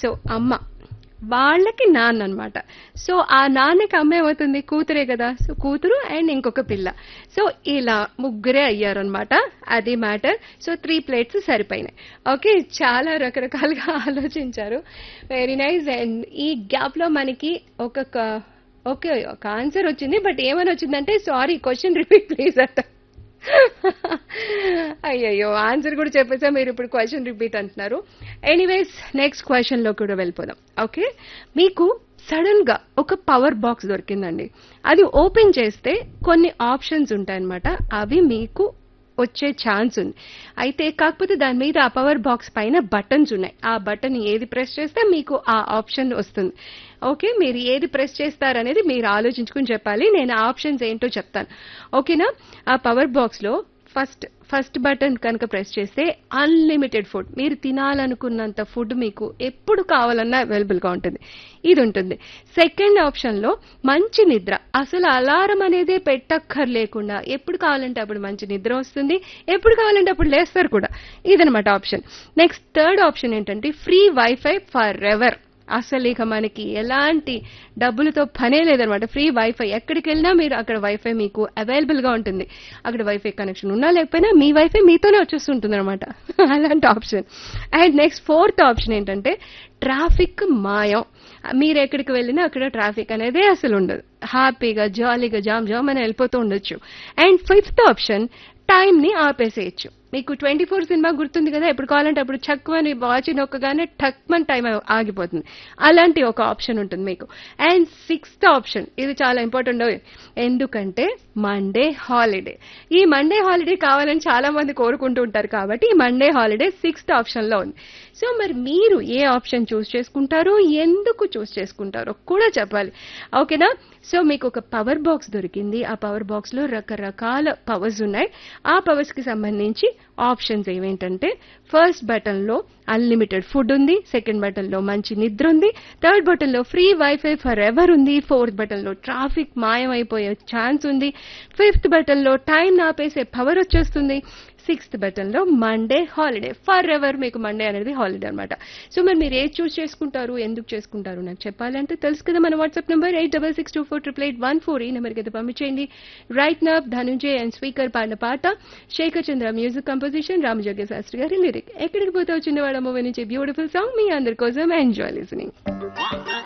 So అమ్మ వాళ్ళకి నాన్న అనమాట. సో ఆ నాన్నకి అమ్మ ఏమవుతుంది, కూతురే కదా. సో కూతురు అండ్ ఇంకొక పిల్ల. సో ఇలా ముగ్గురే అయ్యారనమాట. అది మ్యాటర్. So 3 plates సరిపోయినాయి. ఓకే, చాలా రకరకాలుగా ఆలోచించారు. Very nice. అండ్ ఈ గ్యాప్ లో మనకి ఓకే ఒక ఆన్సర్ వచ్చింది. బట్ ఏమని వచ్చిందంటే, సారీ క్వశ్చన్ రిపీట్ ప్లీజ్ అంట. అయ్యయ్యో, ఆన్సర్ కూడా చెప్పేసా, మీరు ఇప్పుడు క్వశ్చన్ రిపీట్ అంటున్నారు. ఎనీవేస్, నెక్స్ట్ క్వశ్చన్ లో కూడా వెళ్ళిపోదాం. ఓకే, మీకు సడన్ గా ఒక పవర్ బాక్స్ దొరికిందండి. అది ఓపెన్ చేస్తే కొన్ని ఆప్షన్స్ ఉంటాయన్నమాట. అవి మీకు వచ్చే ఛాన్స్ ఉంది. అయితే కాకపోతే దాని మీద ఆ పవర్ బాక్స్ పైన బటన్స్ ఉన్నాయి. ఆ బటన్ ఏది ప్రెస్ చేస్తే మీకు ఆ ఆప్షన్ వస్తుంది. ఓకే, మీరు ఏది ప్రెస్ చేస్తారనేది మీరు ఆలోచించుకుని చెప్పాలి. నేను ఆ ఆప్షన్స్ ఏంటో చెప్తాను. ఓకేనా. ఆ పవర్ బాక్స్ లో ఫస్ట్ బటన్ కనుక ప్రెస్ చేస్తే అన్లిమిటెడ్ ఫుడ్, మీరు తినాలనుకున్నంత ఫుడ్ మీకు ఎప్పుడు కావాలన్నా అవైలబుల్ గా ఉంటుంది. ఇది ఉంటుంది. సెకండ్ ఆప్షన్ లో మంచి నిద్ర, అసలు అలారం అనేదే పెట్టక్కర్లేకుండా ఎప్పుడు కావాలంటే అప్పుడు మంచి నిద్ర వస్తుంది, ఎప్పుడు కావాలంటే అప్పుడు లేస్తారు కూడా. ఇదనమాట ఆప్షన్. నెక్స్ట్ థర్డ్ ఆప్షన్ ఏంటంటే ఫ్రీ వైఫై ఫర్ ఎవర్. అసలు ఇక మనకి ఎలాంటి డబ్బులతో పనే లేదనమాట. ఫ్రీ వైఫై, ఎక్కడికి వెళ్ళినా మీరు అక్కడ వైఫై మీకు అవైలబుల్ గా ఉంటుంది. అక్కడ వైఫై కనెక్షన్ ఉన్నా లేకపోయినా మీ వైఫై మీతోనే వచ్చేస్తుంటుంది అనమాట. అలాంటి option. And next fourth option ఏంటంటే ట్రాఫిక్ మాయం. మీరు ఎక్కడికి వెళ్ళినా అక్కడ ట్రాఫిక్ అనేదే అసలు ఉండదు. హ్యాపీగా జాలీగా జామ్ అని వెళ్ళిపోతూ ఉండొచ్చు. అండ్ ఫిఫ్త్ ఆప్షన్ టైం ని ఆపేసేయచ్చు. మీకు 24 సినిమా గుర్తుంది కదా, ఎప్పుడు కావాలంటే అప్పుడు చక్కువని వాచ్ నొక్కగానే టక్మన్ టైం ఆగిపోతుంది. అలాంటి ఒక ఆప్షన్ ఉంటుంది మీకు. అండ్ సిక్స్త్ ఆప్షన్, ఇది చాలా ఇంపార్టెంట్. ఎందుకంటే మండే హాలిడే. ఈ మండే హాలిడే కావాలని చాలా మంది కోరుకుంటూ ఉంటారు కాబట్టి ఈ మండే హాలిడే సిక్స్త్ ఆప్షన్ లో ఉంది. సో మరి మీరు ఏ ఆప్షన్ చూస్ చేసుకుంటారో, ఎందుకు చూస్ చేసుకుంటారో కూడా చెప్పాలి. ఓకేనా. సో మీకు ఒక పవర్ బాక్స్ దొరికింది. ఆ పవర్ బాక్స్ లో రకరకాల పవర్స్ ఉన్నాయి. ఆ పవర్స్ కి సంబంధించి ఆప్షన్స్ ఏమేంటంటే, ఫస్ట్ బటన్ లో అన్లిమిటెడ్ ఫుడ్ ఉంది, సెకండ్ బటన్ లో మంచి నిద్ర ఉంది, థర్డ్ బటన్ లో ఫ్రీ వైఫై ఫర్ ఎవర్ ఉంది, ఫోర్త్ బటన్ లో ట్రాఫిక్ మాయమైపోయే ఛాన్స్ ఉంది, ఫిఫ్త్ బటన్ లో టైం ఆపేసే పవర్ వచ్చేస్తుంది, సిక్స్త్ బటన్ లో మండే హాలిడే ఫర్ ఎవర్. మీకు మండే అనేది హాలిడే అనమాట. సో మరి మీరు ఏది చూస్ చేసుకుంటారు, ఎందుకు చేసుకుంటారు నాకు చెప్పాలంటే తెలుసు కదా, మన వాట్సాప్ నంబర్ 8662488114. ఈ నెంబర్కి అయితే పంపించేయండి. Right now Dhananjay and speaker పాడిన పాట, శేఖర్ చంద్ర మ్యూజిక్ కంపోజిషన్, రామజోగ్య శాస్త్రి గారి లిరిక్. ఎక్కడికి పోతే వచ్చిన వాళ్ళ మూవీ నుంచి బ్యూటిఫుల్ సాంగ్ మీ అందరి కోసం. Enjoy listening.